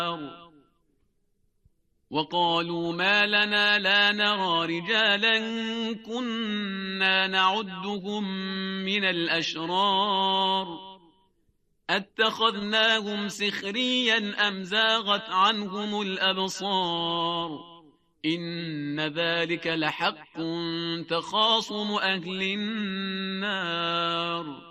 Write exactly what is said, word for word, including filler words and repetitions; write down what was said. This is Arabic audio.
وقالوا ما لنا لا نرى رجالا كنا نعدهم من الأشرار أتخذناهم سخريا أم زاغت عنهم الأبصار إن ذلك لحق تخاصم أهل النار